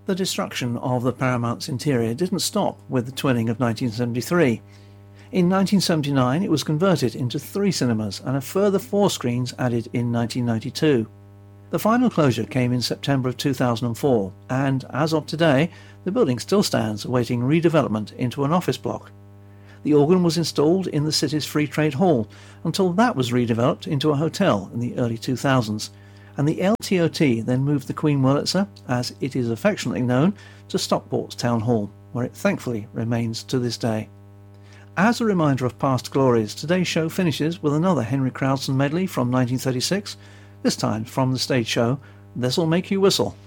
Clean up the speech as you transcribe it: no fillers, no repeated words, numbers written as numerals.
The destruction of the Paramount's interior didn't stop with the twinning of 1973. In 1979 it was converted into 3 cinemas and a further 4 screens added in 1992. The final closure came in September of 2004 and, as of today, the building still stands awaiting redevelopment into an office block. The organ was installed in the city's Free Trade Hall until that was redeveloped into a hotel in the early 2000s, and the LTOT then moved the Queen Wurlitzer, as it is affectionately known, to Stockport's Town Hall, where it thankfully remains to this day. As a reminder of past glories, today's show finishes with another Henry Crowdson medley from 1936, this time from the stage show This'll Make You Whistle.